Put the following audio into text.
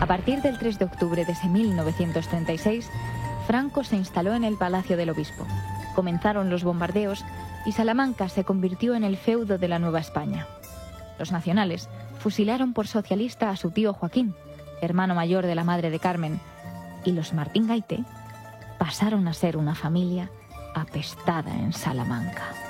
A partir del 3 de octubre de ese 1936, Franco se instaló en el Palacio del Obispo. Comenzaron los bombardeos y Salamanca se convirtió en el feudo de la Nueva España. Los nacionales fusilaron por socialista a su tío Joaquín, hermano mayor de la madre de Carmen, y los Martín Gaite pasaron a ser una familia apestada en Salamanca.